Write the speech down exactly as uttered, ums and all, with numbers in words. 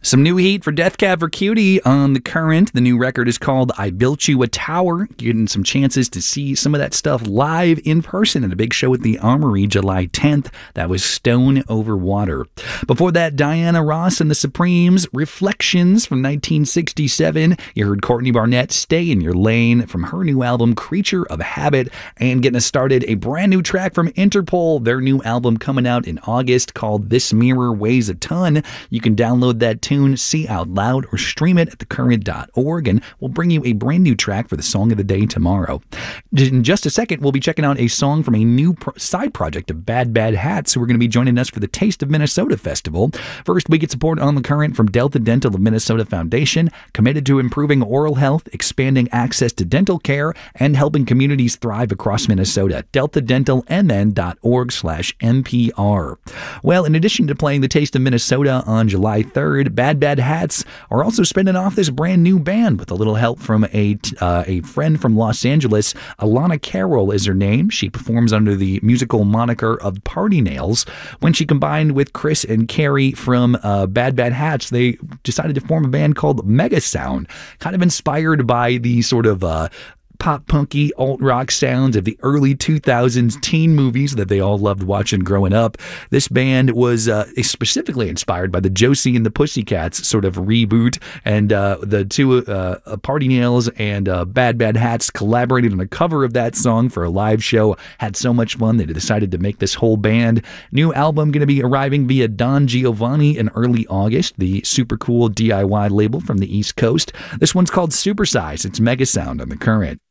Some new heat for Death Cab for Cutie on The Current. The new record is called I Built You a Tower. Getting some chances to see some of that stuff live in person at a big show at the Armory July tenth. That was Stone Over Water. Before that, Diana Ross and the Supremes, Reflections from nineteen sixty-seven. You heard Courtney Barnett, Stay in Your Lane from her new album Creature of Habit. And getting us started, a brand new track from Interpol, their new album coming out in August called This Mirror Weighs a Ton. You can download that tune, see out loud, or stream it at the current dot org, and we'll bring you a brand new track for the song of the day tomorrow. In just a second, we'll be checking out a song from a new pro- side project of Bad Bad Hats, who are going to be joining us for the Taste of Minnesota Festival. First, we get support on The Current from Delta Dental of Minnesota Foundation, committed to improving oral health, expanding access to dental care, and helping communities thrive across Minnesota. delta dental m n dot org slash n p r. Well, in addition to playing the Taste of Minnesota on July third, Bad Bad Hats are also spinning off this brand new band with a little help from a uh, a friend from Los Angeles. Alana Carroll is her name. She performs under the musical moniker of Party Nails. When she combined with Chris and Carrie from uh, Bad Bad Hats, they decided to form a band called Mega Sound, kind of inspired by the sort of uh, pop-punky alt-rock sounds of the early two thousands teen movies that they all loved watching growing up. This band was uh, specifically inspired by the Josie and the Pussycats sort of reboot, and uh, the two uh, Party Nails and uh, Bad Bad Hats collaborated on a cover of that song for a live show. Had so much fun, they decided to make this whole band. New album going to be arriving via Don Giovanni in early August, the super cool D I Y label from the East Coast. This one's called Supersize. It's Mega Sound on The Current.